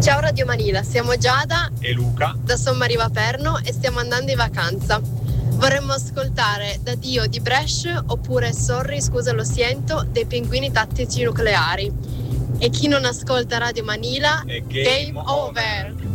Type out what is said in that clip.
Ciao Radio Manila, siamo Giada e Luca da Sommariva Perno e stiamo andando in vacanza. Vorremmo ascoltare Da Dio di Bresh oppure Sorry, scusa lo siento dei Pinguini Tattici Nucleari. E chi non ascolta Radio Manila, è game over.